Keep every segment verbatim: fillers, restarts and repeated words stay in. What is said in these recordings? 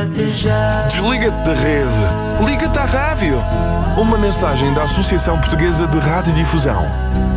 proteger. Desliga-te da rede. Liga-te à rádio. Uma mensagem da Associação Portuguesa de Radiodifusão.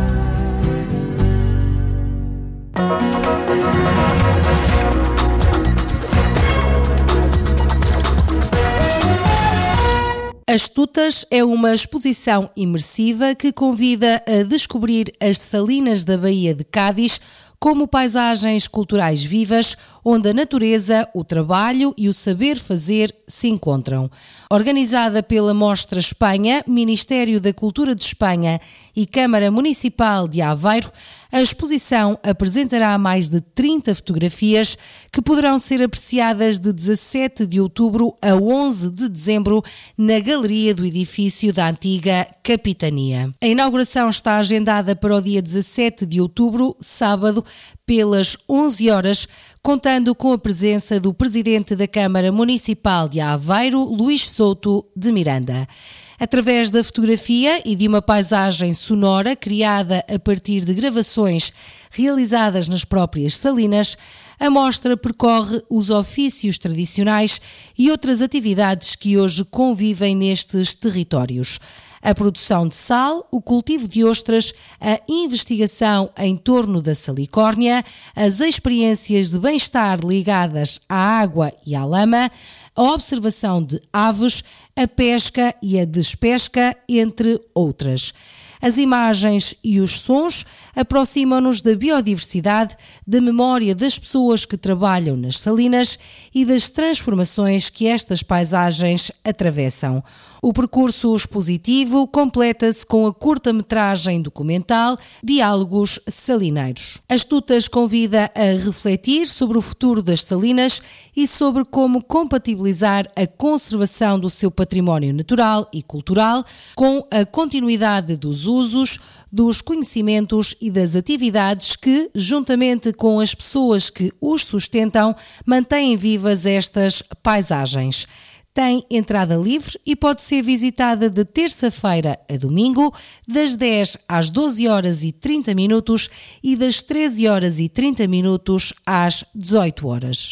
As Tutas é uma exposição imersiva que convida a descobrir as salinas da Baía de Cádiz como paisagens culturais vivas, onde a natureza, o trabalho e o saber fazer se encontram. Organizada pela Mostra Espanha, Ministério da Cultura de Espanha e Câmara Municipal de Aveiro, a exposição apresentará mais de trinta fotografias que poderão ser apreciadas de dezassete de outubro a onze de dezembro na galeria do edifício da antiga Capitania. A inauguração está agendada para o dia dezassete de outubro, sábado, pelas onze horas, contando com a presença do Presidente da Câmara Municipal de Aveiro, Luís Souto de Miranda. Através da fotografia e de uma paisagem sonora criada a partir de gravações realizadas nas próprias salinas, a mostra percorre os ofícios tradicionais e outras atividades que hoje convivem nestes territórios. A produção de sal, o cultivo de ostras, a investigação em torno da salicórnia, as experiências de bem-estar ligadas à água e à lama, a observação de aves, a pesca e a despesca, entre outras. As imagens e os sons aproximam-nos da biodiversidade, da memória das pessoas que trabalham nas salinas e das transformações que estas paisagens atravessam. O percurso expositivo completa-se com a curta-metragem documental Diálogos Salineiros. As Tutas convida a refletir sobre o futuro das salinas e sobre como compatibilizar a conservação do seu património natural e cultural com a continuidade dos usos, dos conhecimentos e das atividades que, juntamente com as pessoas que os sustentam, mantêm vivas estas paisagens. Tem entrada livre e pode ser visitada de terça-feira a domingo, das dez às doze horas e trinta minutos e das treze horas e trinta minutos às dezoito horas.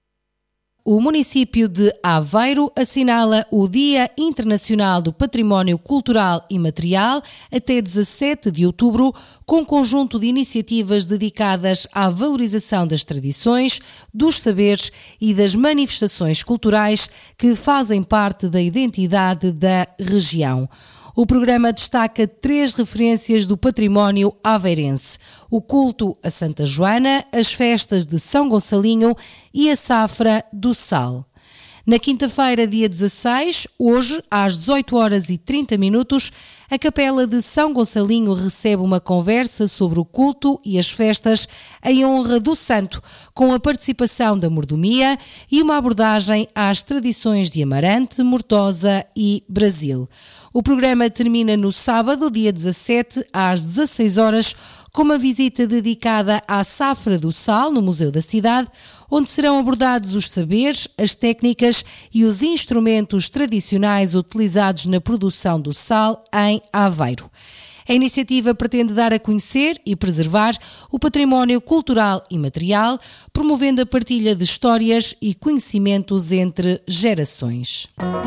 O município de Aveiro assinala o Dia Internacional do Património Cultural e Material até dezassete de outubro, com um conjunto de iniciativas dedicadas à valorização das tradições, dos saberes e das manifestações culturais que fazem parte da identidade da região. O programa destaca três referências do património aveirense: o culto a Santa Joana, as festas de São Gonçalinho e a safra do sal. Na quinta-feira, dia dezasseis, hoje, às dezoito horas e trinta minutos, a Capela de São Gonçalinho recebe uma conversa sobre o culto e as festas em honra do santo, com a participação da mordomia e uma abordagem às tradições de Amarante, Mortosa e Brasil. O programa termina no sábado, dia dezassete, às dezasseis horas, com uma visita dedicada à safra do sal no Museu da Cidade, onde serão abordados os saberes, as técnicas e os instrumentos tradicionais utilizados na produção do sal em Aveiro. A iniciativa pretende dar a conhecer e preservar o património cultural e material, promovendo a partilha de histórias e conhecimentos entre gerações.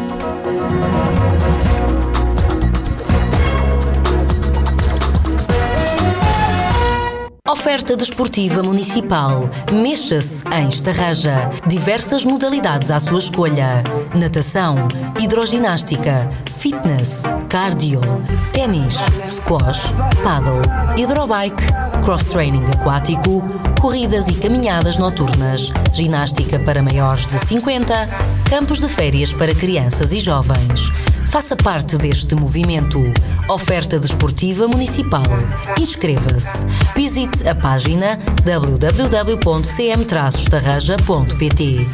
Oferta desportiva municipal. Mexa-se em Estarraja. Diversas modalidades à sua escolha: natação, hidroginástica, fitness, cardio, ténis, squash, paddle, hidrobike, cross-training aquático, corridas e caminhadas noturnas, ginástica para maiores de cinquenta, campos de férias para crianças e jovens. Faça parte deste movimento. Oferta desportiva municipal. Inscreva-se. Visite a página w w w ponto c m traço estarraja ponto p t.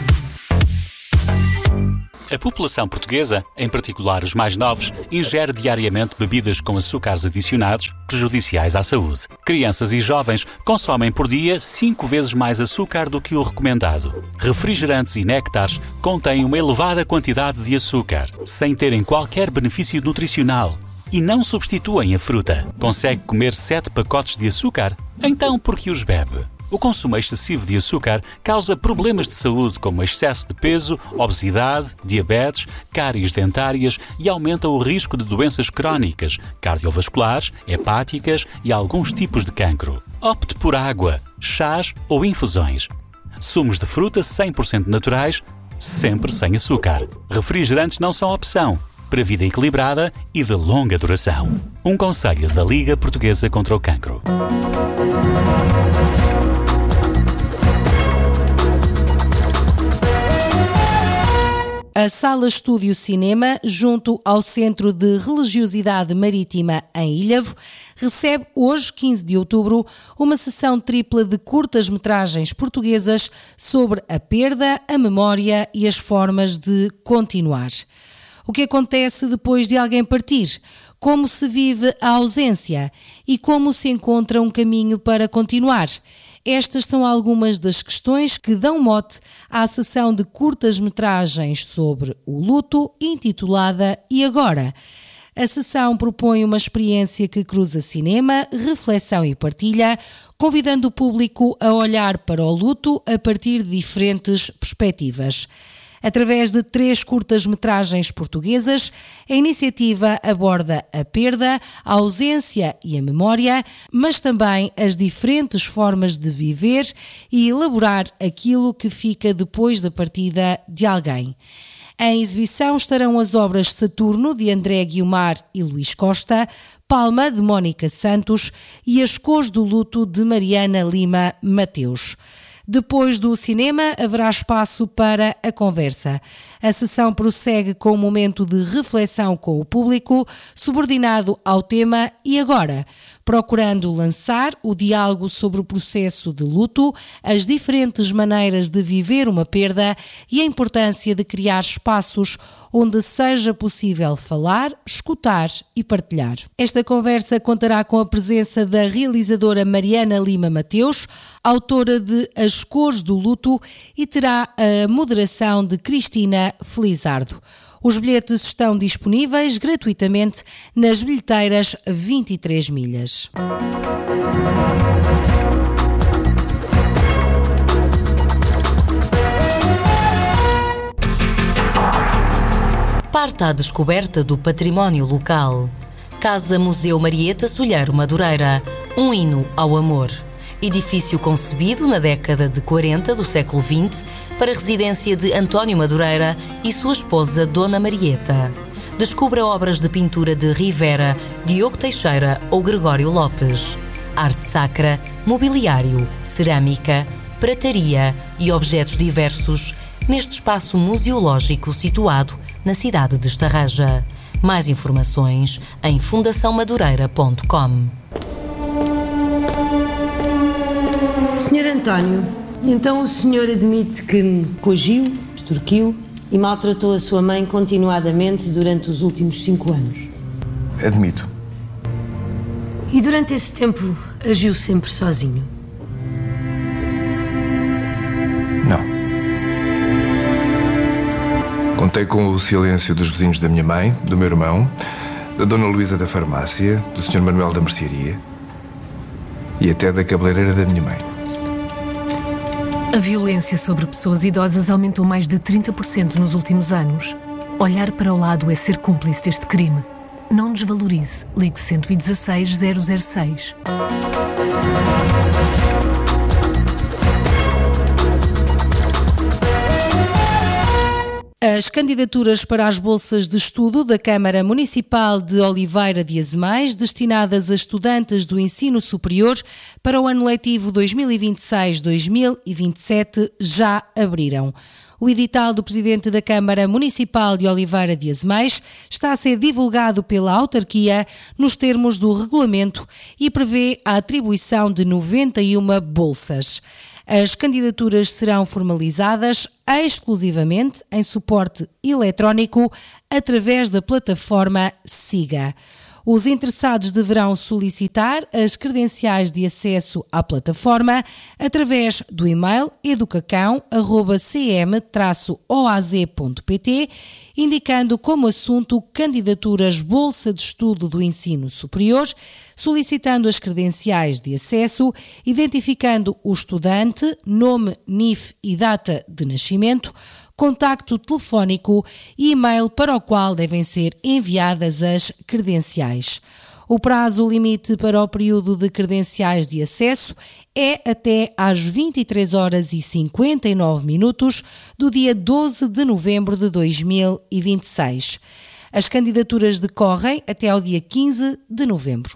A população portuguesa, em particular os mais novos, ingere diariamente bebidas com açúcares adicionados, prejudiciais à saúde. Crianças e jovens consomem por dia cinco vezes mais açúcar do que o recomendado. Refrigerantes e néctares contêm uma elevada quantidade de açúcar, sem terem qualquer benefício nutricional, e não substituem a fruta. Consegue comer sete pacotes de açúcar? Então por que os bebe? O consumo excessivo de açúcar causa problemas de saúde como excesso de peso, obesidade, diabetes, cáries dentárias e aumenta o risco de doenças crónicas, cardiovasculares, hepáticas e alguns tipos de cancro. Opte por água, chás ou infusões. Sumos de fruta cem por cento naturais, sempre sem açúcar. Refrigerantes não são opção, para vida equilibrada e de longa duração. Um conselho da Liga Portuguesa contra o Cancro. A Sala Estúdio Cinema, junto ao Centro de Religiosidade Marítima em Ilhavo, recebe hoje, quinze de outubro, uma sessão tripla de curtas-metragens portuguesas sobre a perda, a memória e as formas de continuar. O que acontece depois de alguém partir? Como se vive a ausência? E como se encontra um caminho para continuar? Estas são algumas das questões que dão mote à sessão de curtas-metragens sobre o luto, intitulada E Agora? A sessão propõe uma experiência que cruza cinema, reflexão e partilha, convidando o público a olhar para o luto a partir de diferentes perspectivas. Através de três curtas-metragens portuguesas, a iniciativa aborda a perda, a ausência e a memória, mas também as diferentes formas de viver e elaborar aquilo que fica depois da partida de alguém. Em exibição estarão as obras Saturno, de André Guiomar e Luís Costa, Palma, de Mónica Santos e As Cores do Luto, de Mariana Lima Mateus. Depois do cinema, haverá espaço para a conversa. A sessão prossegue com um momento de reflexão com o público, subordinado ao tema E Agora?, procurando lançar o diálogo sobre o processo de luto, as diferentes maneiras de viver uma perda e a importância de criar espaços onde seja possível falar, escutar e partilhar. Esta conversa contará com a presença da realizadora Mariana Lima Mateus, autora de As Cores do Luto, e terá a moderação de Cristina Felizardo. Os bilhetes estão disponíveis gratuitamente nas bilheteiras vinte e três milhas. Parta à descoberta do património local. Casa Museu Marieta Solheiro Madureira, um hino ao amor. Edifício concebido na década de quarenta do século vinte para residência de António Madureira e sua esposa Dona Marieta. Descubra obras de pintura de Rivera, Diogo Teixeira ou Gregório Lopes. Arte sacra, mobiliário, cerâmica, prataria e objetos diversos neste espaço museológico situado na cidade de Estarreja. Mais informações em fundação madureira ponto com. senhor António, então o senhor admite que me coagiu, extorquiu e maltratou a sua mãe continuadamente durante os últimos cinco anos? Admito. E durante esse tempo agiu sempre sozinho? Não. Contei com o silêncio dos vizinhos da minha mãe, do meu irmão, da Dona Luísa da farmácia, do senhor Manuel da mercearia e até da cabeleireira da minha mãe. A violência sobre pessoas idosas aumentou mais de trinta por cento nos últimos anos. Olhar para o lado é ser cúmplice deste crime. Não desvalorize. Ligue cento e dezasseis, zero zero seis. As candidaturas para as bolsas de estudo da Câmara Municipal de Oliveira de Azemais, destinadas a estudantes do ensino superior para o ano letivo dois mil e vinte e seis dois mil e vinte e sete, já abriram. O edital do Presidente da Câmara Municipal de Oliveira de Azemais está a ser divulgado pela autarquia nos termos do regulamento e prevê a atribuição de noventa e uma bolsas. As candidaturas serão formalizadas exclusivamente em suporte eletrónico através da plataforma SIGA. Os interessados deverão solicitar as credenciais de acesso à plataforma através do e-mail educacão arroba c m traço o a z ponto p t, indicando como assunto candidaturas Bolsa de Estudo do Ensino Superior, solicitando as credenciais de acesso, identificando o estudante, nome, N I F e data de nascimento, contacto telefónico e e-mail para o qual devem ser enviadas as credenciais. O prazo limite para o período de credenciais de acesso é até às vinte e três horas e cinquenta e nove minutos do dia doze de novembro de dois mil e vinte e seis. As candidaturas decorrem até ao dia quinze de novembro.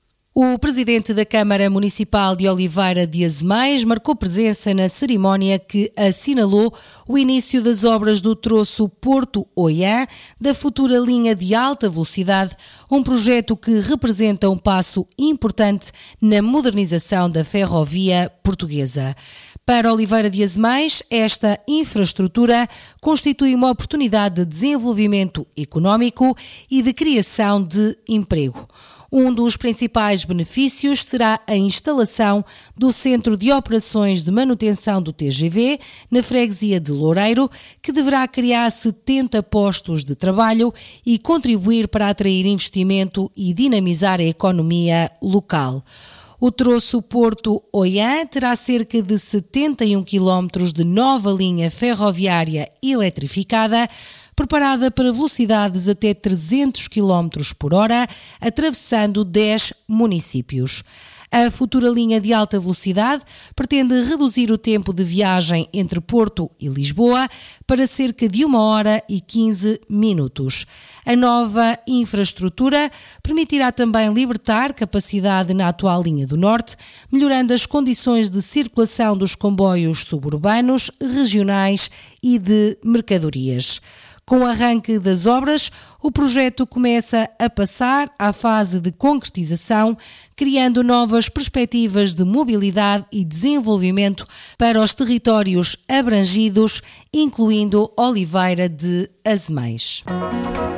O presidente da Câmara Municipal de Oliveira de Azemais marcou presença na cerimónia que assinalou o início das obras do troço Porto-Oiã da futura linha de alta velocidade, um projeto que representa um passo importante na modernização da ferrovia portuguesa. Para Oliveira de Azemais, esta infraestrutura constitui uma oportunidade de desenvolvimento económico e de criação de emprego. Um dos principais benefícios será a instalação do Centro de Operações de Manutenção do T G V na freguesia de Loureiro, que deverá criar setenta postos de trabalho e contribuir para atrair investimento e dinamizar a economia local. O troço Porto-Oiã terá cerca de setenta e um quilómetros de nova linha ferroviária eletrificada, preparada para velocidades até trezentos quilómetros por hora, atravessando dez municípios. A futura linha de alta velocidade pretende reduzir o tempo de viagem entre Porto e Lisboa para cerca de uma hora e quinze minutos. A nova infraestrutura permitirá também libertar capacidade na atual linha do Norte, melhorando as condições de circulação dos comboios suburbanos, regionais e de mercadorias. Com o arranque das obras, o projeto começa a passar à fase de concretização, criando novas perspectivas de mobilidade e desenvolvimento para os territórios abrangidos, incluindo Oliveira de Azemais.